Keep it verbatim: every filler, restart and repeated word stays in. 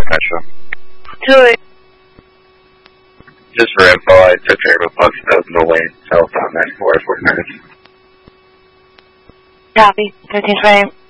Metro. Julie. Just for info, I took care of a puck stub, no way, telephone ninety-four, forty minutes. Copy. thirteen twenty.